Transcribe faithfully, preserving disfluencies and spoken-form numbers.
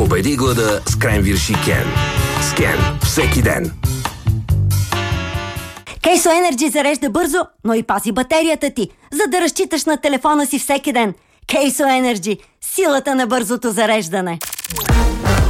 Победи глада с Кренвирш и Кен. С Кен всеки ден. Кейсо Енерджи зарежда бързо, но и пази батерията ти, за да разчиташ на телефона си всеки ден. Кейсо Енерджи – силата на бързото зареждане.